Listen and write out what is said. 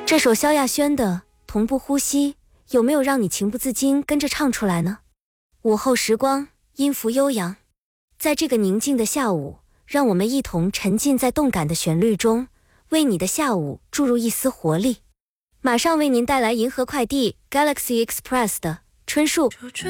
这首萧亚轩的《同步呼吸》有没有让你情不自禁跟着唱出来呢？午后时光，音符悠扬，在这个宁静的下午，让我们一同沉浸在动感的旋律中，为你的下午注入一丝活力。马上为您带来银河快递 Galaxy Express 的春树。